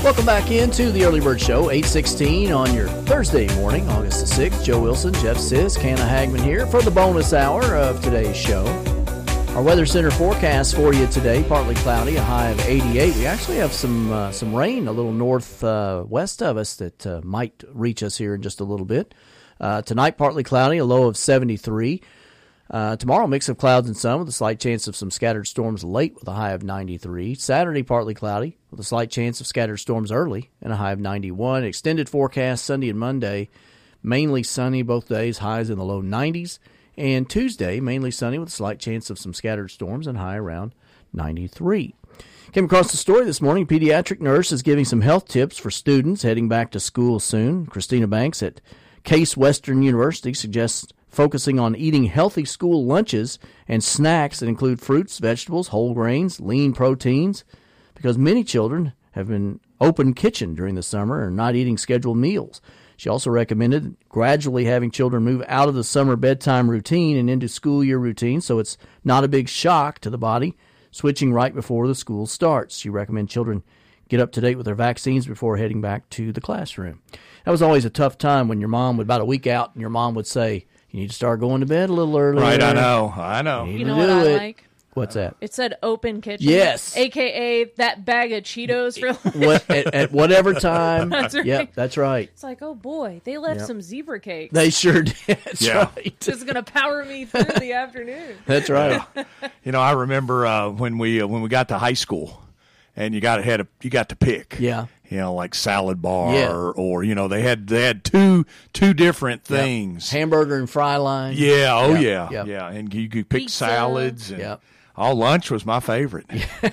Welcome back into the Early Bird Show, 8:16 on your Thursday morning, August the 6th. Joe Wilson, Jeff Sis, Canna Hagman here for the bonus hour of today's show. Our Weather Center forecast for you today, partly cloudy, a high of 88. We actually have some rain a little northwest of us that might reach us here in just a little bit. Tonight, partly cloudy, a low of 73. Tomorrow, mix of clouds and sun with a slight chance of some scattered storms late with a high of 93. Saturday, partly cloudy with a slight chance of scattered storms early and a high of 91. Extended forecast Sunday and Monday, mainly sunny both days, highs in the low 90s. And Tuesday, mainly sunny with a slight chance of some scattered storms and high around 93. Came across the story this morning. A pediatric nurse is giving some health tips for students heading back to school soon. Christina Banks at Case Western University suggests focusing on eating healthy school lunches and snacks that include fruits, vegetables, whole grains, lean proteins, because many children have been open kitchen during the summer and not eating scheduled meals. She also recommended gradually having children move out of the summer bedtime routine and into school year routine so it's not a big shock to the body, switching right before the school starts. She recommends children get up to date with their vaccines before heading back to the classroom. That was always a tough time when your mom would, about a week out, and your mom would say, you need to start going to bed a little earlier. Right, I know. You know what I like? What's that? It said open kitchen. Yes. AKA that bag of Cheetos for at whatever time. That's right. Yep, that's right. It's like, oh boy, they left some zebra cakes. They sure did. That's right. This is going to power me through the afternoon. That's right. I remember when we got to high school and you got to pick. Yeah. Like salad bar or they had two different things. Hamburger and fry line. Yeah, Yep. yeah. And you could pick Pizza. salads. And Yep. all lunch was my favorite.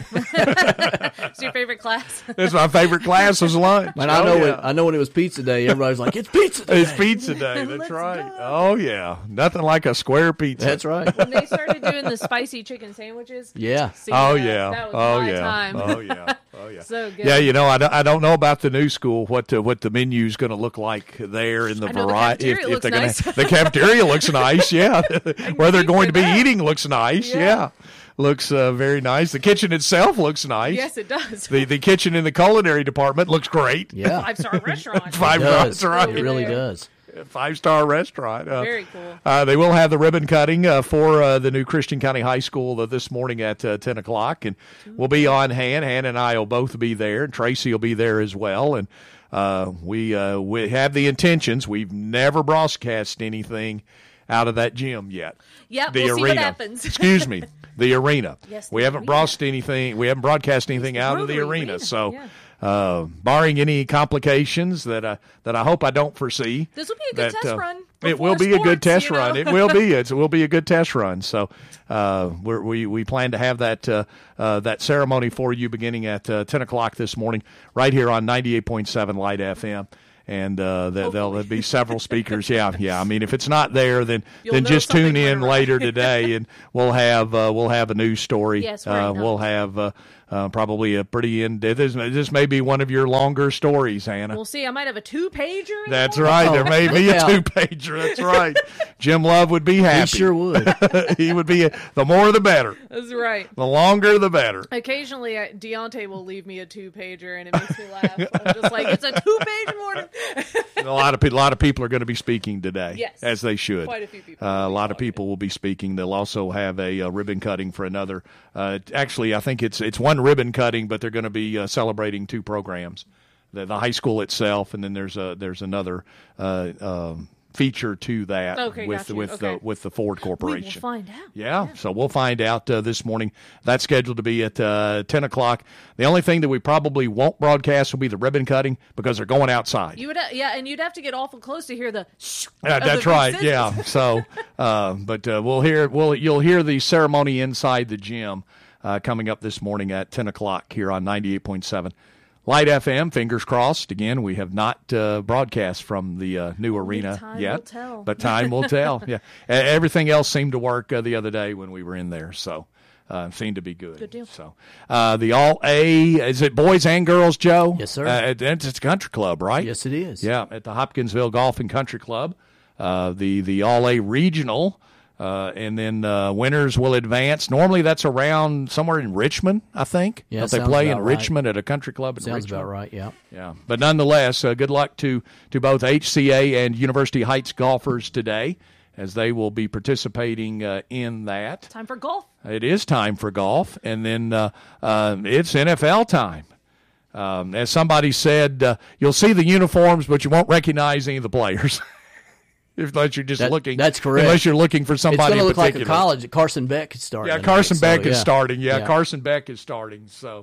It's your favorite class? That's my favorite class was lunch. And I know when it was pizza day, everybody's like, it's pizza day. It's pizza day. That's Let's right. go. Oh yeah, nothing like a square pizza. That's right. When they started doing the spicy chicken sandwiches. Yeah. See, Oh that yeah. was Oh my yeah. time. Oh yeah. Oh yeah. So good. Yeah, I don't know about the new school what the menu's going to look like there in the I know variety. the cafeteria looks nice. The cafeteria looks nice. Yeah, where they're keep going for to be that. eating looks nice. Yeah. Looks very nice. The kitchen itself looks nice. Yes, it does. The kitchen in the culinary department looks great. Yeah. 5-star restaurant. It does. Right. It really does. 5-star restaurant. Very cool. They will have the ribbon cutting for the new Christian County High School this morning at 10 o'clock, and we'll be on hand. Hannah and I will both be there, and Tracy will be there as well. And we have the intentions. We've never broadcast anything out of that gym yet. Yep, the we'll see arena. what happens. Excuse me, the arena. Yes, we haven't broadcast anything. We haven't broadcast anything out of the Rotary arena. Arena, So. yeah. Barring any complications that I hope I don't foresee. This will be a good test run. It will before be a good sports, test run. It will be. It will be a good test run. So we plan to have that ceremony for you beginning at 10 o'clock this morning right here on 98.7 Light FM. And there'll be several speakers. Yeah. I mean, if it's not there, then know just something tune in went wrong. later today, and we'll have a news story. Yes, right. We'll have probably a pretty this may be one of your longer stories, Hannah. We'll see. I might have a 2-pager. That's right. There may be a 2-pager. That's right. Jim Love would be happy. He sure would. He would be. The more, the better. That's right. The longer, the better. Occasionally, Deontay will leave me a 2-pager, and it makes me laugh. I'm just like, it's a 2-page morning. A lot of people are going to be speaking today. Yes. As they should. Quite a few people. A lot of people will be speaking. They'll also have a ribbon cutting for another. Actually, I think it's one ribbon cutting, but they're going to be celebrating 2 programs. The high school itself, and then there's another feature to that with the Ford Corporation. We will find out. Yeah, so we'll find out this morning. That's scheduled to be at 10 o'clock. The only thing that we probably won't broadcast will be the ribbon cutting because they're going outside. And you'd have to get awful close to hear the. That's right. Yeah. So, but you'll hear the ceremony inside the gym coming up this morning at 10 o'clock here on 98.7. Light FM, fingers crossed. Again, we have not broadcast from the new arena time yet. will tell. But time will tell. Yeah, everything else seemed to work the other day when we were in there, so seemed to be good. Good deal. So the All A, is it boys and girls, Joe? Yes, sir. It's a country club, right? Yes, it is. Yeah, at the Hopkinsville Golf and Country Club. The All A Regional And then winners will advance. Normally that's around somewhere in Richmond, I think. Yeah, Don't they play in right. Richmond at a country club in Sounds Richmond? about right, yeah. Yeah. But nonetheless, good luck to both HCA and University Heights golfers today, as they will be participating in that. Time for golf. It is time for golf. And then it's NFL time. As somebody said, you'll see the uniforms, but you won't recognize any of the players. Unless you're just looking. That's correct. Unless you're looking for somebody it's in look particular. Like a college. Carson Beck is starting. Yeah, Carson Beck is yeah. starting. Yeah, Yeah. Carson Beck is starting. So,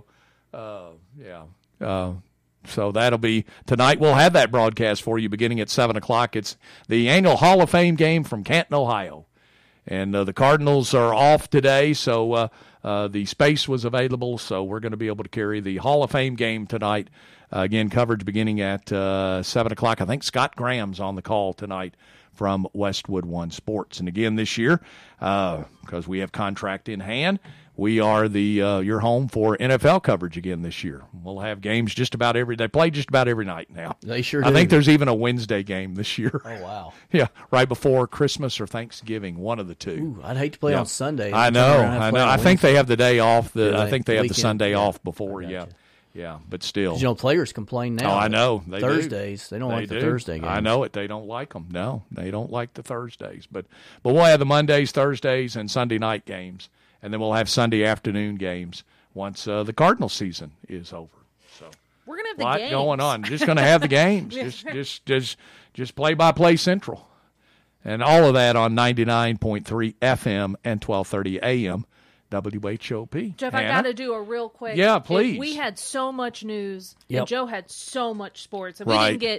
so that'll be tonight. We'll have that broadcast for you beginning at 7:00. It's the annual Hall of Fame game from Canton, Ohio. And the Cardinals are off today, so the space was available, so we're going to be able to carry the Hall of Fame game tonight. Again, coverage beginning at 7:00. I think Scott Graham's on the call tonight from Westwood One Sports. And again, this year, because we have contract in hand, we are your home for NFL coverage again this year. We'll have games just about they play just about every night now. They sure do. I think there's even a Wednesday game this year. Oh, wow. Yeah, right before Christmas or Thanksgiving, one of the two. Ooh, I'd hate to play on Sunday. I know. I think they have the day off. I think they have the Weekend. Sunday Yeah. off before. I Yeah, gotcha. yeah, but still. Players complain now. Oh, I know. They do. Thursdays. They don't like the Thursday games. I know it. They don't like them. No, they don't like the Thursdays. But we'll have the Mondays, Thursdays, and Sunday night games, and then we'll have Sunday afternoon games once the Cardinal season is over. So We're gonna have the lot games. going on. Just going to have the games. Just play-by-play Central, and all of that on 99.3 FM and 1230 AM. WHOP. Jeff, Hannah? I got to do a real quick. Yeah, please. We had so much news, Yep. and Joe had so much sports, and we Right. didn't get.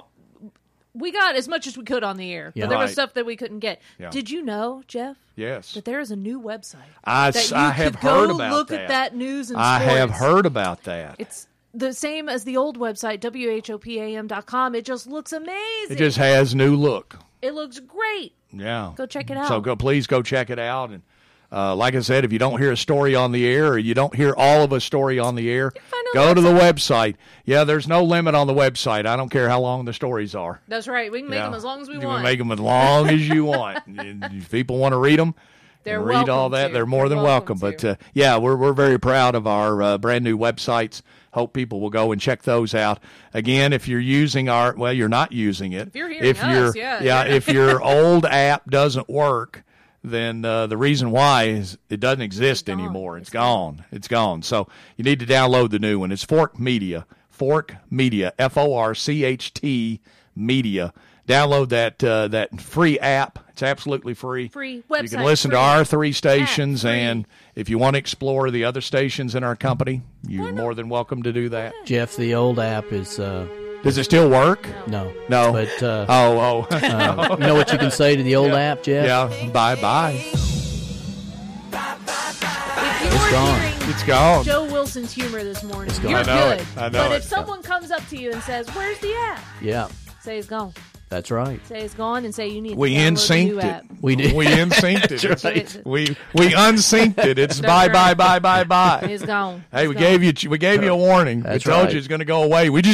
We got as much as we could on the air, Yeah. but there was Right. stuff that we couldn't get. Yeah. Did you know, Jeff, Yes. that there is a new website? I that you have could heard go about look that. at that news and I sports. have heard about that. It's the same as the old website, WHOPAM.com. It just looks amazing. It just has new look. It looks great. Yeah. Go check it out. So please go check it out. And like I said, if you don't hear a story on the air or you don't hear all of a story on the air, find go a to the website. Yeah, there's no limit on the website. I don't care how long the stories are. That's right. We can make Yeah. them as long as we You want. can make them as long as you want. If people want to read them, They're and read all welcome that, to. they're more than welcome. to. But yeah, we're very proud of our brand new websites. Hope people will go and check those out. Again, if you're using you're not using it. If you're hearing us, yeah. If your old app doesn't work, then the reason why is it doesn't exist gone. anymore. It's gone. It's gone. So you need to download the new one. It's Fork Media. Fork Media. FORCHT Media. Download that free app. It's absolutely free. Free website. You can listen free to our three stations, app, free. and if you want to explore the other stations in our company, you're more than welcome to do that. Jeff, the old app is Does it still work? no. No. But Oh. you know what you can say to the old app, Jeff? Yeah. Bye. If you It's were gone. hearing It's gone. Joe Wilson's humor this morning, It's gone. you're I know good. it. I know but it. if someone comes up to you and says, "Where's the app?" Yeah, Say it's gone. that's right. Say it's gone, and say you need. We to download the new in-synced app. it. We did. We in-synced it. That's It's- right. We unsynced it. It's That's bye. right. Bye. It's gone. Hey, It's we gone. gave you a warning. That's we told right. you it's going to go away. We just